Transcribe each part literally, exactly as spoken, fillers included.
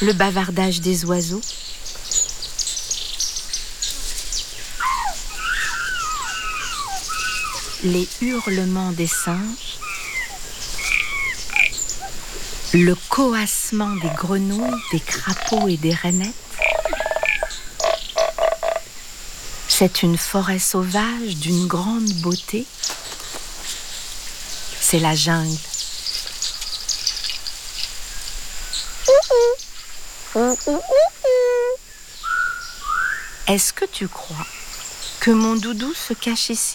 le bavardage des oiseaux. Les hurlements des singes. Le coassement des grenouilles, des crapauds et des rainettes. C'est une forêt sauvage d'une grande beauté. C'est la jungle. Est-ce que tu crois que mon doudou se cache ici ?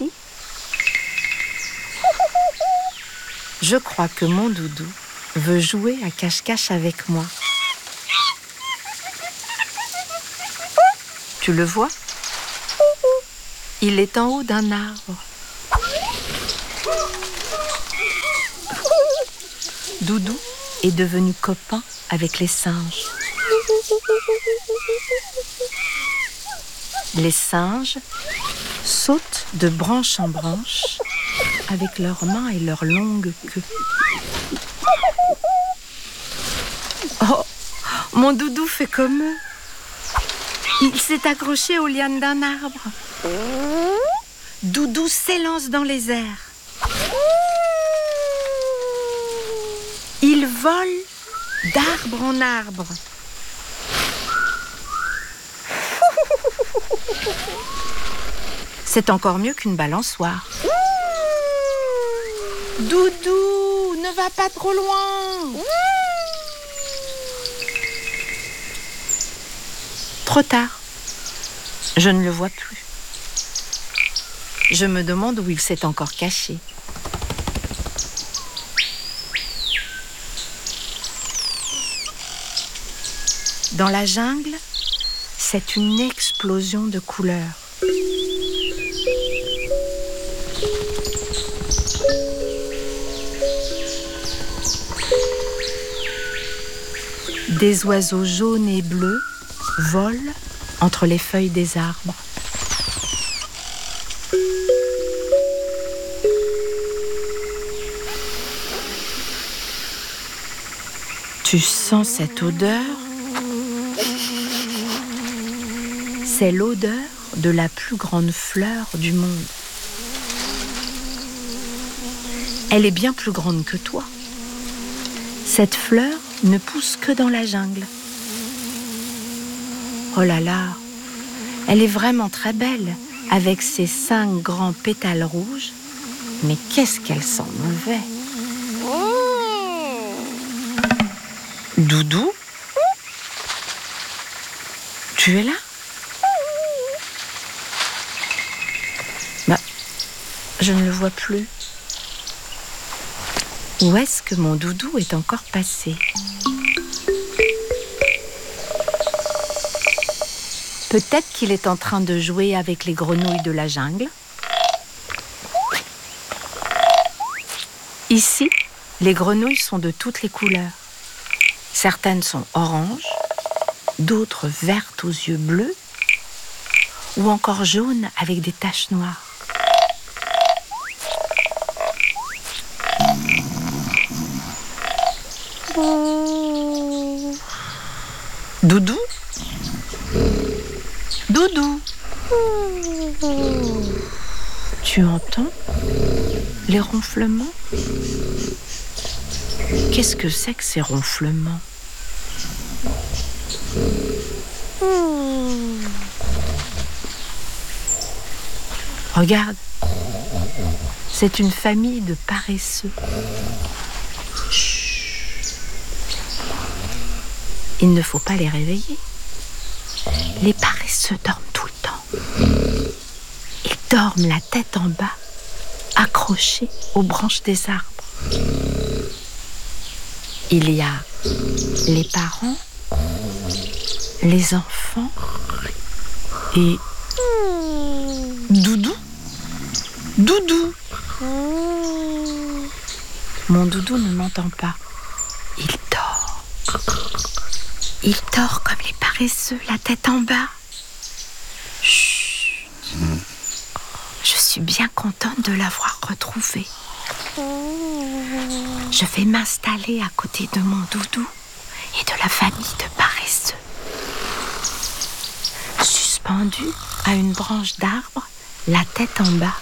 Je crois que mon doudou veut jouer à cache-cache avec moi. Tu le vois ? Il est en haut d'un arbre. Doudou est devenu copain avec les singes. Les singes sautent de branche en branche avec leurs mains et leurs longues queues. Oh, mon doudou fait comme eux. Il s'est accroché aux lianes d'un arbre. Doudou s'élance dans les airs. Il vole d'arbre en arbre. C'est encore mieux qu'une balançoire. Doudou, ne va pas trop loin. Trop tard. Je ne le vois plus. Je me demande où il s'est encore caché. Dans la jungle, c'est une explosion de couleurs. Des oiseaux jaunes et bleus volent entre les feuilles des arbres. Tu sens cette odeur ? C'est l'odeur de la plus grande fleur du monde. Elle est bien plus grande que toi. Cette fleur ne pousse que dans la jungle. Oh là là, elle est vraiment très belle, avec ses cinq grands pétales rouges. Mais qu'est-ce qu'elle sent mauvais. Doudou ? Tu es là ? Bah, je ne le vois plus. Où est-ce que mon doudou est encore passé ? Peut-être qu'il est en train de jouer avec les grenouilles de la jungle. Ici, les grenouilles sont de toutes les couleurs. Certaines sont oranges, d'autres vertes aux yeux bleus, ou encore jaunes avec des taches noires. Doudou ? Doudou ? Tu entends les ronflements ? Qu'est-ce que c'est que ces ronflements ? Regarde, c'est une famille de paresseux. Il ne faut pas les réveiller. Les paresseux dorment tout le temps. Ils dorment la tête en bas, accrochés aux branches des arbres. Il y a les parents, les enfants et Doudou. Doudou. Mon doudou ne m'entend pas. Il dort. Il dort comme les paresseux, la tête en bas. Chut. Je suis bien contente de l'avoir retrouvé. Je vais m'installer à côté de mon doudou et de la famille de paresseux. pendu à une branche d'arbre, la tête en bas.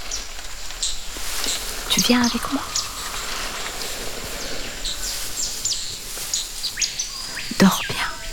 Tu viens avec moi? Dors bien.